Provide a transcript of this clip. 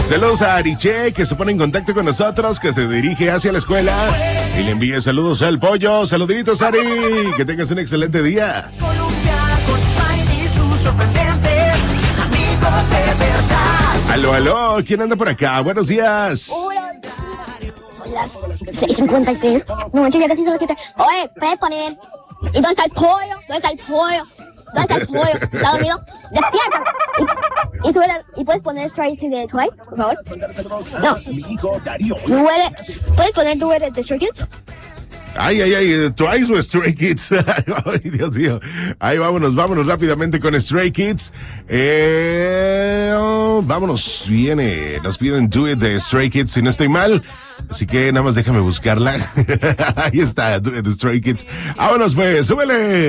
Saludos a Ariche, que se pone en contacto con nosotros, que se dirige hacia la escuela. Y le envíe saludos al pollo. Saluditos, Ari. Que tengas un excelente día. Aló, aló. ¿Quién anda por acá? Buenos días. Hola. Son las 6:53. No manches, ya casi son las 7. Oye, puedes poner. ¿Y dónde está el pollo? ¿Dónde está el pollo? ¿Dónde está el pollo? ¿Está dormido? ¡Despierta! Y sube y puedes poner Stray de Twice, por favor. No. ¿Puedes poner Do It de Stray Kids? Ay, Twice o Stray Kids. Ay, Dios mío. Ahí vámonos rápidamente con Stray Kids. Vámonos, nos piden Do It de Stray Kids, si no estoy mal. Así que nada más déjame buscarla. Ahí está, Do It de Stray Kids. Vámonos pues, súbele.